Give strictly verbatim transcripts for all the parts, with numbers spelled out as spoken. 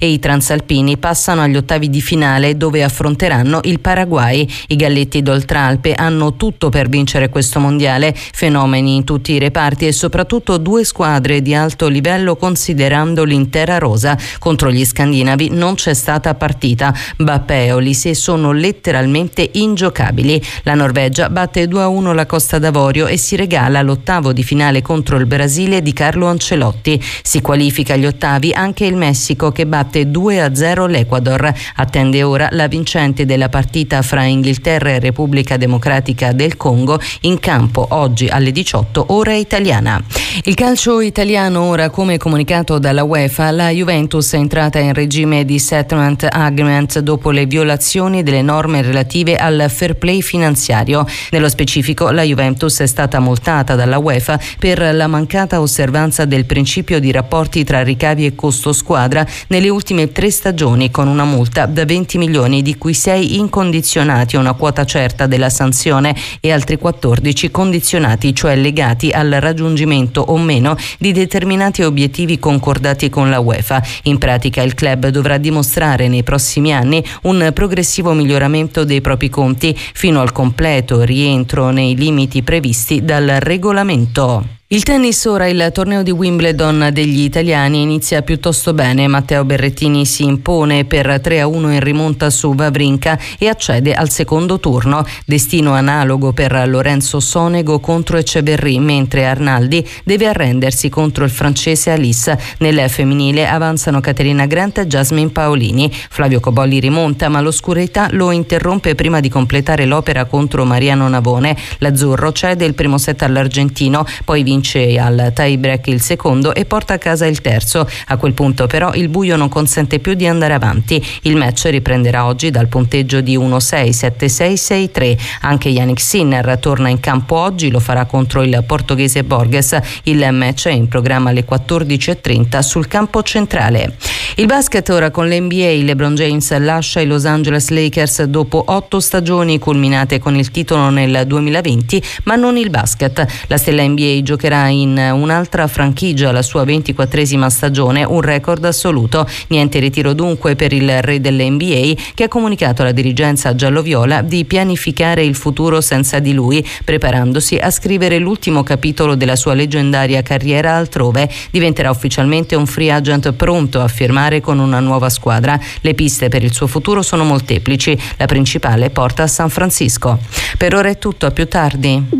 e i transalpini passano agli ottavi di finale, dove affronteranno il Paraguay. I galletti d'Oltralpe hanno tutto per vincere questo mondiale, fenomeni in tutti i reparti e soprattutto due squadre di alto livello considerando l'intera rosa. Contro gli scandinavi non c'è stata partita. Bappé e Olise sono letteralmente ingiocabili. La Norvegia batte due a uno la Costa d'Avorio e si regala l'ottavo di finale contro il Brasile di Carlo Ancelotti. Si qualifica agli ottavi anche il Messico, che batte due a zero l'Ecuador. Attende ora la vincente della partita fra Inghilterra e Repubblica Democratica del Congo, in campo oggi alle diciotto ora italiana. Il calcio italiano ora, come comunicato dalla UEFA, la Juventus è entrata in regime di settlement agreement dopo le violazioni delle norme relative al fair play finanziario. Nello specifico, la Juventus è stata multata dalla UEFA per la mancata osservanza del principio di rapporti tra ricavi e costo squadra nelle ultime tre stagioni, con una multa da venti milioni, di cui sei incondizionati, una quota certa della sanzione, e altri quattordici condizionati, cioè legati al raggiungimento o meno di determinati obiettivi concordati con la UEFA. In pratica il club dovrà dimostrare nei prossimi anni un progressivo miglioramento dei propri conti fino al completo rientro nei limiti previsti dal regolamento. Il tennis ora, il torneo di Wimbledon degli italiani inizia piuttosto bene. Matteo Berrettini si impone per tre a uno in rimonta su Wawrinka e accede al secondo turno. Destino analogo per Lorenzo Sonego contro Eceverri, mentre Arnaldi deve arrendersi contro il francese Alice. Nel femminile avanzano Caterina Grant e Jasmine Paolini. Flavio Cobolli rimonta, ma l'oscurità lo interrompe prima di completare l'opera contro Mariano Navone. L'azzurro cede il primo set all'argentino, poi vince al tie break il secondo e porta a casa il terzo. A quel punto però il buio non consente più di andare avanti. Il match riprenderà oggi dal punteggio di uno sei, sette sei, sei tre. Anche Yannick Sinner torna in campo oggi, lo farà contro il portoghese Borges. Il match è in programma alle quattordici e trenta sul campo centrale. Il basket ora con l'N B A. LeBron James lascia i Los Angeles Lakers dopo otto stagioni culminate con il titolo nel duemilaventi, ma non il basket. La stella N B A giocherà in un'altra franchigia la sua ventiquattresima stagione, un record assoluto. Niente ritiro dunque per il re dell'N B A, che ha comunicato alla dirigenza gialloviola di pianificare il futuro senza di lui, preparandosi a scrivere l'ultimo capitolo della sua leggendaria carriera altrove. Diventerà ufficialmente un free agent pronto a firmare con una nuova squadra. Le piste per il suo futuro sono molteplici, la principale porta a San Francisco. Per ora è tutto, a più tardi.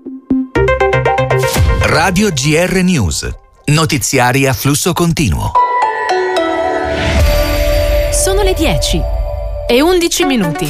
Radio G R News. Notiziari a flusso continuo. Sono le dieci e undici minuti.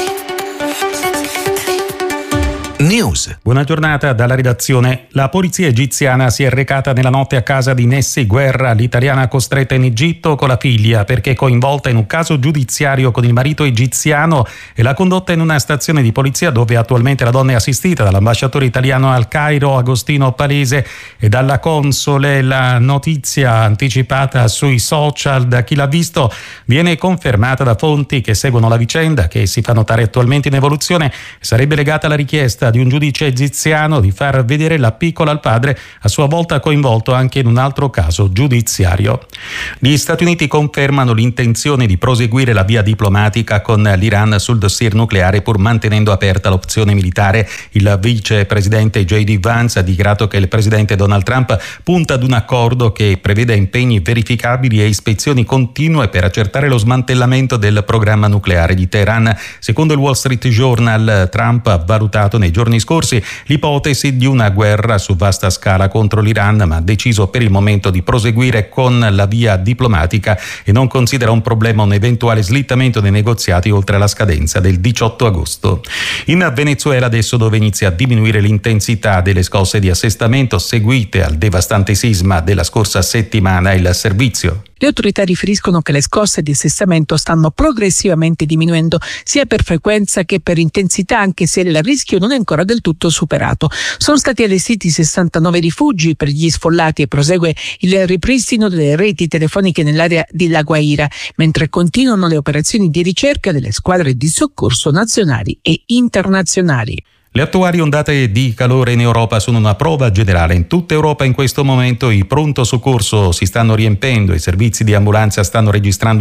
News. Buona giornata dalla redazione. La polizia egiziana si è recata nella notte a casa di Nessi Guerra, l'italiana costretta in Egitto con la figlia perché coinvolta in un caso giudiziario con il marito egiziano, e l'ha condotta in una stazione di polizia dove attualmente la donna è assistita dall'ambasciatore italiano al Cairo Agostino Palese e dalla console. La notizia anticipata sui social da chi l'ha visto viene confermata da fonti che seguono la vicenda, che si fa notare attualmente in evoluzione, e sarebbe legata alla richiesta di un giudice egiziano di far vedere la piccola al padre, a sua volta coinvolto anche in un altro caso giudiziario. Gli Stati Uniti confermano l'intenzione di proseguire la via diplomatica con l'Iran sul dossier nucleare, pur mantenendo aperta l'opzione militare. Il vicepresidente J D Vance ha dichiarato che il presidente Donald Trump punta ad un accordo che preveda impegni verificabili e ispezioni continue per accertare lo smantellamento del programma nucleare di Teheran. Secondo il Wall Street Journal, Trump ha valutato nei giorni scorsi l'ipotesi di una guerra su vasta scala contro l'Iran, ma ha deciso per il momento di proseguire con la via diplomatica e non considera un problema un eventuale slittamento dei negoziati oltre la scadenza del diciotto agosto. In Venezuela adesso, dove inizia a diminuire l'intensità delle scosse di assestamento seguite al devastante sisma della scorsa settimana, il servizio. Le autorità riferiscono che le scosse di assestamento stanno progressivamente diminuendo sia per frequenza che per intensità, anche se il rischio non è ancora del tutto superato. Sono stati allestiti sessantanove rifugi per gli sfollati e prosegue il ripristino delle reti telefoniche nell'area di La Guaira, mentre continuano le operazioni di ricerca delle squadre di soccorso nazionali e internazionali. Le attuali ondate di calore in Europa sono una prova generale. In tutta Europa in questo momento i pronto soccorso si stanno riempendo, i servizi di ambulanza stanno registrando